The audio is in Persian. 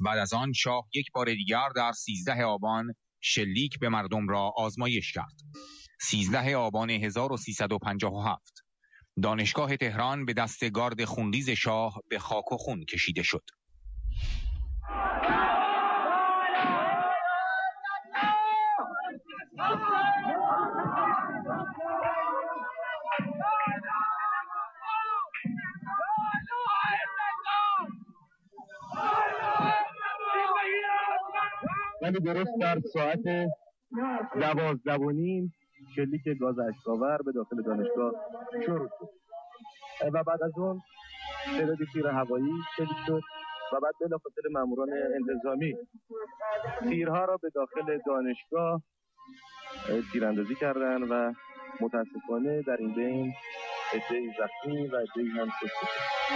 بعد از آن شاه یک بار دیگر در 13 آبان شلیک به مردم را آزمایش کرد. 13 آبان 1357 دانشگاه تهران به دست گارد خونریز شاه به خاک و خون کشیده شد. ولی درست در ساعت 12:30 شلیک گاز اشک‌آور به داخل دانشگاه شروع شد و بعد از اون تعداد تیر هوایی شلیک شد و بعد بلافاصله ماموران انتظامی تیرها را به داخل دانشگاه تیراندازی کردند و متاسفانه در این بین عده‌ای زخمی و عده‌ای هم کشته شد.